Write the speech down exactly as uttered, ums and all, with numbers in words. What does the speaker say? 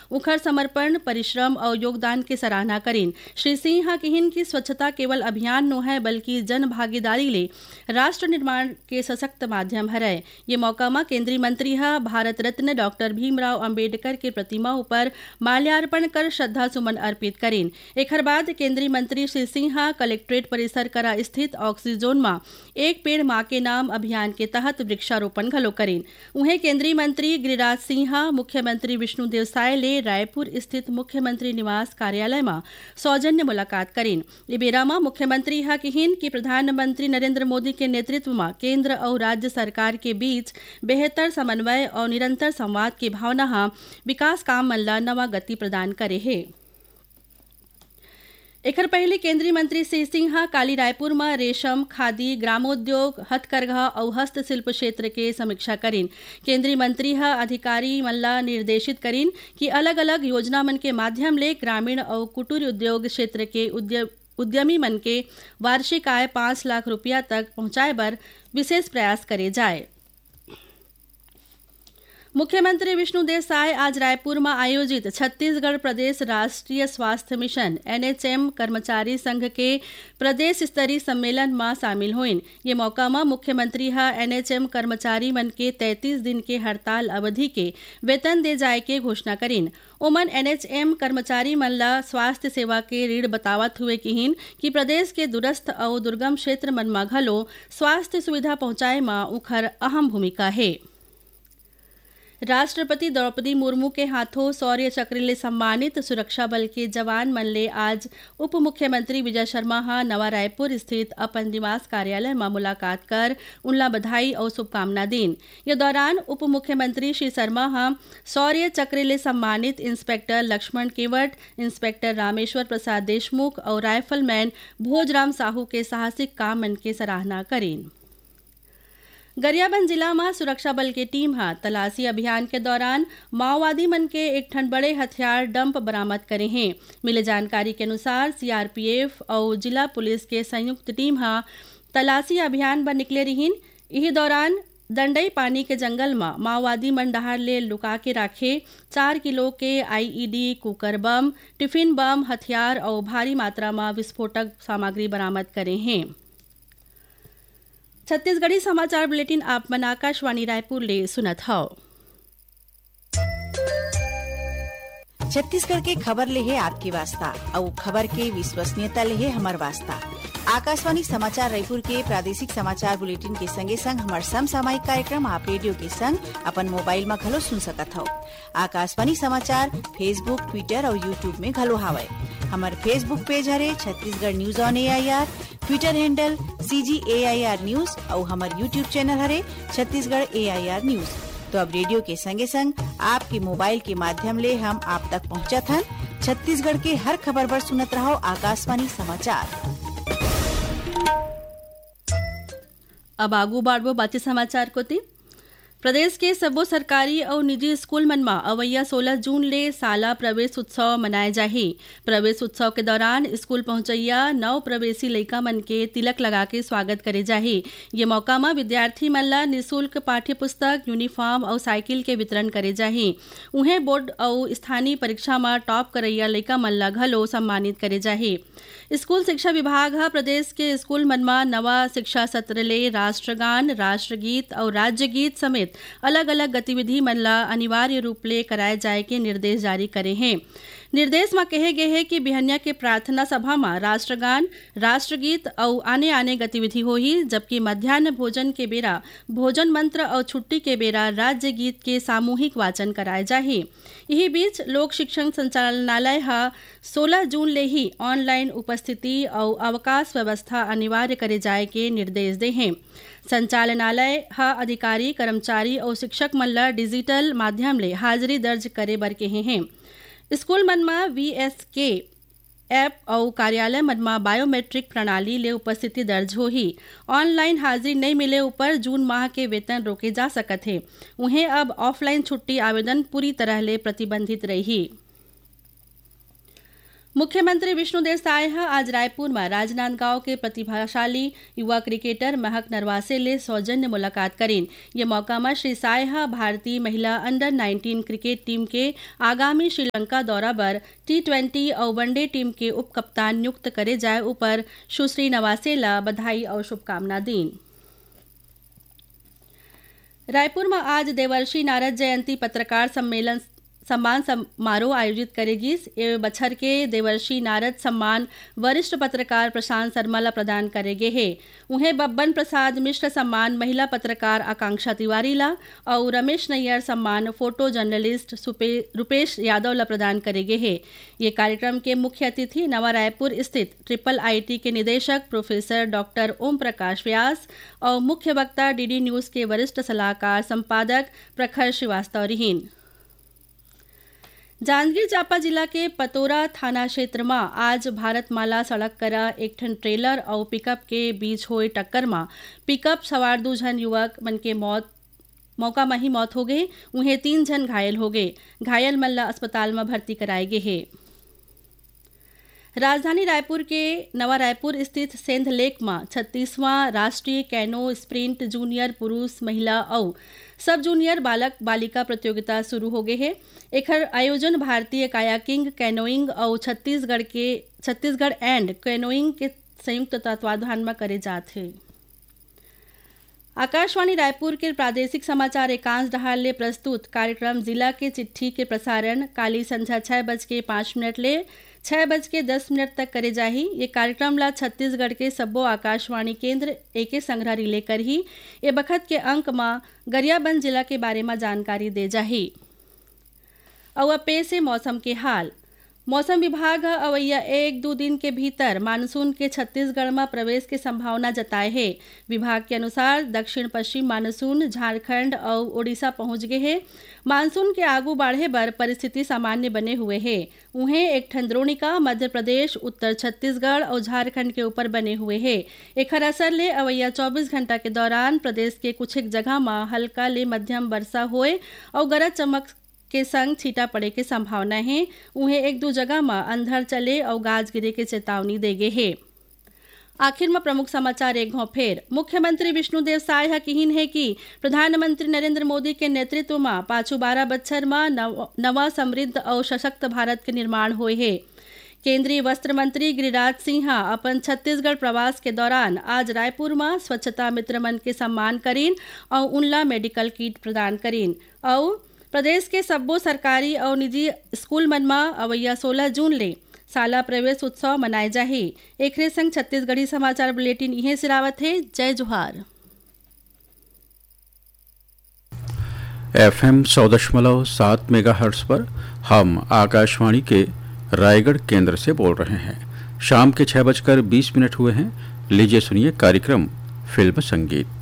उखर समर्पण, परिश्रम और योगदान की सराहना करीन। श्री सिंह कहिन की स्वच्छता केवल अभियान नो है बल्कि जन भागीदारी ले राष्ट्र निर्माण के सशक्त माध्यम हरै। ये मौका में केंद्रीय मंत्री हा भारत रत्न डॉक्टर भीमराव अंबेडकर के प्रतिमा ऊपर माल्यार्पण कर श्रद्धा सुमन अर्पित करीन। एकर बाद केंद्रीय मंत्री श्री सिंह कलेक्ट्रेट परिसर करा स्थित ऑक्सीजोन में एक पेड़ मां के नाम अभियान के तहत वृक्षारोपण घलो करीन। उन्हें केंद्रीय मंत्री गिरिराज सिंह मुख्यमंत्री विष्णुदेव साय ले रायपुर स्थित मुख्यमंत्री निवास कार्यालय में सौजन्य मुलाकात करीन। ये बेरा में मुख्यमंत्री हा कहिन कि प्रधानमंत्री नरेंद्र मोदी के नेतृत्व में केंद्र और राज्य सरकार के बीच बेहतर समन्वय और निरंतर संवाद की भावना हा विकास काम मन ला नवा गति प्रदान करे है। एकर पहले केंद्रीय मंत्री श्री सिंह काली रायपुर में रेशम, खादी, ग्रामोद्योग, हथकरघा और हस्तशिल्प क्षेत्र के समीक्षा करीन। केंद्रीय मंत्री हा अधिकारी मन ला निर्देशित करीन कि अलग अलग योजना मन के माध्यम ले ग्रामीण और कुटीर उद्योग क्षेत्र के उद्यमी मन के वार्षिक आय पाँच लाख रुपया तक पहुंचाए बर विशेष प्रयास करे जाए। मुख्यमंत्री विष्णुदेव साय आज रायपुर में आयोजित छत्तीसगढ़ प्रदेश राष्ट्रीय स्वास्थ्य मिशन एनएचएम कर्मचारी संघ के प्रदेश स्तरीय सम्मेलन में शामिल हुईन। ये मौका में मुख्यमंत्री हा एनएचएम कर्मचारी मन के तैंतीस दिन के हड़ताल अवधि के वेतन दे जाए के घोषणा करीन। ओमन एनएचएम कर्मचारी मन ला स्वास्थ्य सेवा के ऋण बतावत हुए कहिन कि प्रदेश के दूरस्थ और दुर्गम क्षेत्र मन में घलो स्वास्थ्य सुविधा पहुंचाए में उखर अहम भूमिका है। राष्ट्रपति द्रौपदी मुर्मू के हाथों शौर्य चक्र ले सम्मानित सुरक्षा बल के जवान मन ले आज उप मुख्यमंत्री विजय शर्मा हा नवा रायपुर स्थित अपन निवास कार्यालय में मुलाकात कर उनला बधाई और शुभकामना दीन। ये दौरान उप मुख्यमंत्री श्री शर्मा हा शौर्य चक्र ले सम्मानित इंस्पेक्टर लक्ष्मण केवट, इंस्पेक्टर रामेश्वर प्रसाद देशमुख और राइफलमैन भोजराम साहू के साहसिक काम मन के सराहना करीन। गरियाबंद जिला में सुरक्षा बल की टीम हा तलाशी अभियान के दौरान माओवादी मन के एक ठन बड़े हथियार डंप बरामद करे हैं। मिले जानकारी के अनुसार सीआरपीएफ और जिला पुलिस के संयुक्त टीम हा तलाशी अभियान पर निकले रहीन। यही दौरान दंडई पानी के जंगल में माओवादी मन डहार ले लुका के राखे चार किलो के IED, cooker bomb, tiffin bomb, हथियार और भारी मात्रा में विस्फोटक सामग्री बरामद करे हैं। छत्तीसगढ़ी समाचार बुलेटिन आप मन आकाशवाणी रायपुर ले सुनत हव। छत्तीसगढ़ के खबर ले है आपके वास्ता और खबर के विश्वसनीयता ले है हमार वास्ता। आकाशवाणी समाचार रायपुर के प्रादेशिक समाचार बुलेटिन के संगे संग हमार समसामयिक कार्यक्रम आप रेडियो के संग अपन मोबाइल में घलो सुन सकत हो। आकाशवाणी समाचार फेसबुक, ट्विटर और यूट्यूब में घलो हावय। हमार फेसबुक पेज हरे Chhattisgarh news on AIR, Twitter handle CG AIR news और हमार यूट्यूब चैनल हरे छत्तीसगढ़ एआईआर न्यूज। तो अब रेडियो के संगे संग आपके मोबाइल के माध्यम ले हम आप तक पहुंचत हन। छत्तीसगढ़ के हर खबर पर सुनत रहो आकाशवाणी समाचार। अब आगू बाढ़बो बाती समाचार कोती। प्रदेश के सबो सरकारी और निजी स्कूल मन में अवैया सोलह जून ले साला प्रवेश उत्सव मनाए जाही। प्रवेश उत्सव के दौरान स्कूल पहुंचैया नव प्रवेशी लइका मन के तिलक लगा के स्वागत करे जाही। ये मौका में विद्यार्थी मन ला निःशुल्क पाठ्य पुस्तक, यूनिफॉर्म और साइकिल के वितरण करे जाही। उन्हें बोर्ड और स्थानीय परीक्षा में टॉप करैया लइका मन ला घलो सम्मानित करे जाही। स्कूल शिक्षा विभाग हा प्रदेश के स्कूल मन में नवा शिक्षा सत्र ले राष्ट्रगान, राष्ट्रगीत और राज्य गीत समेत अलग अलग गतिविधि मन ला अनिवार्य रूप ले कराए जाए के निर्देश जारी करे हैं। निर्देश में कहे गए हैं कि बिहनिया के प्रार्थना सभा में राष्ट्रगान, राष्ट्रगीत और आने आने गतिविधि होही, जबकि मध्याह्न भोजन के बेरा भोजन मंत्र और छुट्टी के बेरा राज्य गीत के सामूहिक वाचन कराए जाही। यही बीच लोक शिक्षण संचालनालय हा सोलह जून ले ही ऑनलाइन उपस्थिति और अवकाश व्यवस्था अनिवार्य करे जाए के निर्देश दे हैं। संचालनालय हा अधिकारी, कर्मचारी और शिक्षक मन ला डिजिटल माध्यम ले हाजिरी दर्ज करे बर कहे हैं। स्कूल मन में वीएसके ऐप और कार्यालय मन में बायोमेट्रिक प्रणाली ले उपस्थिति दर्ज होही। ऑनलाइन हाजिरी नहीं मिले ऊपर जून माह के वेतन रोके जा सकत है। उन्हें अब ऑफलाइन छुट्टी आवेदन पूरी तरह ले प्रतिबंधित रही। मुख्यमंत्री विष्णुदेव साय आज रायपुर में राजनांदगांव के प्रतिभाशाली युवा क्रिकेटर महक नरवासे ले सौजन्य मुलाकात करें। ये मौका में श्री साय भारतीय महिला अंडर नाइनटीन क्रिकेट टीम के आगामी श्रीलंका दौरा पर टी ट्वेंटी और वनडे टीम के उप कप्तान नियुक्त करे जाए ऊपर सुश्री नवासे ला बधाई और शुभकामना दी। रायपुर में आज देवर्षि नारद जयंती पत्रकार सम्मेलन सम्मान समारोह आयोजित करेगी। ये बछर के देवर्षि नारद सम्मान वरिष्ठ पत्रकार प्रशांत शर्मा ला प्रदान करेगे है। उन्हें बब्बन प्रसाद मिश्र सम्मान महिला पत्रकार आकांक्षा तिवारी ला और रमेश नैयर सम्मान फोटो जर्नलिस्ट रुपेश यादव ला प्रदान करेगे है। ये कार्यक्रम के मुख्य अतिथि नवा रायपुर स्थित ट्रिपल आईटी के निदेशक प्रोफेसर डॉक्टर ओम प्रकाश व्यास और मुख्य वक्ता डीडी न्यूज के वरिष्ठ सलाहकार संपादक प्रखर श्रीवास्तव रहीन। जांजगीर चांपा जिला के पतोरा थाना क्षेत्र में आज भारतमाला सड़क करा एक ठन ट्रेलर और पिकअप के बीच हुए टक्कर में पिकअप सवार दो जन युवक मन के मौत मौका में ही मौत हो गई। उन्हें तीन जन घायल हो गए। घायल मल्ला अस्पताल में भर्ती कराए गए हैं। राजधानी रायपुर के नवा रायपुर स्थित सेंध लेक में छत्तीसवां राष्ट्रीय कैनो स्प्रिंट जूनियर पुरुष महिला और सब जूनियर बालक बालिका प्रतियोगिता शुरू हो गए है। एक आयोजन भारतीय कायाकिंग कैनोइंग और छत्तीसगढ़ के छत्तीसगढ़ एंड कैनोइंग के संयुक्त तत्वाधान में करे जाते हैं। आकाशवाणी रायपुर के प्रादेशिक समाचार एकांश डहाल ले प्रस्तुत कार्यक्रम जिला के चिट्ठी के प्रसारण काली संध्या छह बज के पाँच मिनट ले छह बज के दस मिनट तक करे जाही। ये कार्यक्रम ला छत्तीसगढ़ के सब्बो आकाशवाणी केंद्र एके संग्रह रिले कर ही ये बखत के अंक में गरियाबंद जिला के बारे में जानकारी दे जाही। और अब पेश है मौसम के हाल। मौसम विभाग अवैया एक दो दिन के भीतर मानसून के छत्तीसगढ़ में प्रवेश की संभावना जताए है। विभाग के अनुसार दक्षिण पश्चिम मानसून झारखंड और ओडिशा पहुंच गए हैं। मानसून के आगू बढ़े पर परिस्थिति सामान्य बने हुए है। उन्हें एक ठन द्रोणिका मध्य प्रदेश उत्तर छत्तीसगढ़ और झारखंड के ऊपर बने हुए है। एक असर ले अवैया चौबीस घंटा के दौरान प्रदेश के कुछ एक जगह में हल्का ले मध्यम वर्षा होए और गरज चमक के संग छीटा पड़े की संभावना है। उन्हें एक दो जगह में अंधड़ चले और गाज गिरे के चेतावनी दे गए है। आखिर में प्रमुख समाचार एक घों फेर। मुख्यमंत्री विष्णुदेव साय कहिन है कि प्रधानमंत्री नरेंद्र मोदी के नेतृत्व में पाछू बारह बच्छर में नव, नवा समृद्ध और सशक्त भारत के निर्माण हुए है। केंद्रीय वस्त्र मंत्री गिरिराज सिंह अपन छत्तीसगढ़ प्रवास के दौरान आज रायपुर में स्वच्छता मित्र मन के सम्मान करीन और उनला मेडिकल किट प्रदान करीन। और प्रदेश के सब्बो सरकारी और निजी स्कूल मन में अवैया सोलह जून ले साला प्रवेश उत्सव मनाए जाही। एकरे संग छत्तीसगढ़ी समाचार बुलेटिन इहे सिरावत है। जय जोहार। एफएम सौ दशमलव सात मेगाहर्ट्ज पर हम आकाशवाणी के रायगढ़ केंद्र से बोल रहे हैं। शाम के छह बजकर बीस मिनट हुए हैं। लीजिए सुनिए कार्यक्रम फिल्म संगीत।